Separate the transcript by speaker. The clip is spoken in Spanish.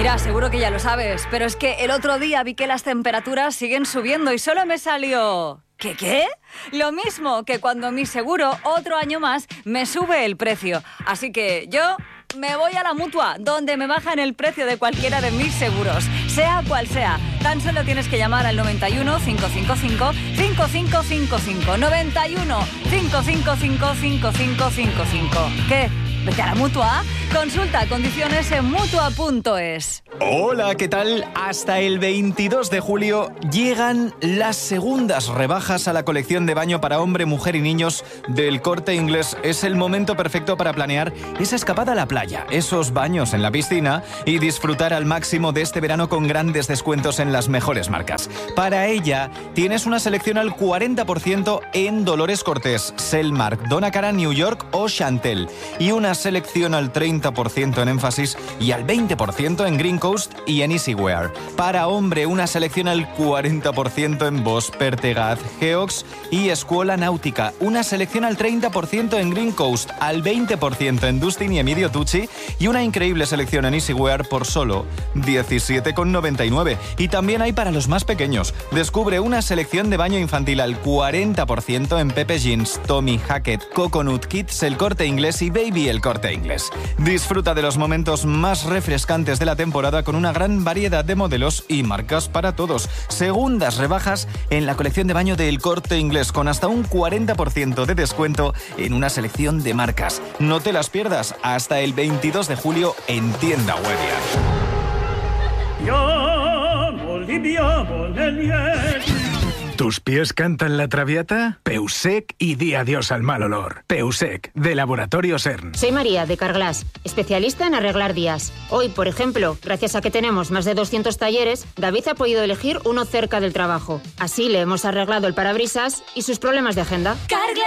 Speaker 1: Mira, seguro que ya lo sabes, pero es que el otro día vi que las temperaturas siguen subiendo y solo me salió... ¿Qué? Lo mismo que cuando mi seguro otro año más me sube el precio. Así que yo me voy a la Mutua, donde me bajan el precio de cualquiera de mis seguros, sea cual sea. Tan solo tienes que llamar al 91 555 5555. 91 555 5555. ¿Qué? Vete a la Mutua. Consulta condiciones en Mutua.es.
Speaker 2: Hola, ¿qué tal? Hasta el 22 de julio llegan las segundas rebajas a la colección de baño para hombre, mujer y niños del Corte Inglés. Es el momento perfecto para planear esa escapada a la playa, esos baños en la piscina y disfrutar al máximo de este verano con grandes descuentos en las mejores marcas. Para ella, tienes una selección al 40% en Dolores Cortés, Selmark, Donna Cara, New York o Chantel. Y una selección al 30% en Énfasis y al 20% en Green Coast y en Easywear. Para hombre, una selección al 40% en Bosch, Pertegaz, Geox y Escuela Náutica. Una selección al 30% en Green Coast, al 20% en Dustin y Emilio Tucci y una increíble selección en Easywear por solo 17,99. Y también hay para los más pequeños. Descubre una selección de baño infantil al 40% en Pepe Jeans, Tommy, Hackett, Coconut Kids, El Corte Inglés y Baby El Corte Inglés. Disfruta de los momentos más refrescantes de la temporada con una gran variedad de modelos y marcas para todos. Segundas rebajas en la colección de baño de El Corte Inglés con hasta un 40% de descuento en una selección de marcas. No te las pierdas hasta el 22 de julio en Tienda Wedia.
Speaker 3: ¿Tus pies cantan la traviata? Peusec y di adiós al mal olor. Peusec, de Laboratorio CERN.
Speaker 4: Soy María, de Carglass, especialista en arreglar días. Hoy, por ejemplo, gracias a que tenemos más de 200 talleres, David ha podido elegir uno cerca del trabajo. Así le hemos arreglado el parabrisas y sus problemas de agenda.